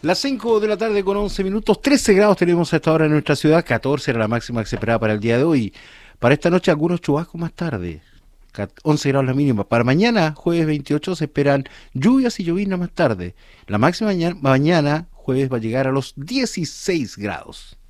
Las 5 de la tarde con 11 minutos, 13 grados tenemos a esta hora en nuestra ciudad, 14 era la máxima que se esperaba para el día de hoy. Para esta noche algunos chubascos más tarde, 11 grados la mínima. Para mañana, jueves 28, se esperan lluvias y lloviznas más tarde. La máxima mañana, jueves, va a llegar a los 16 grados.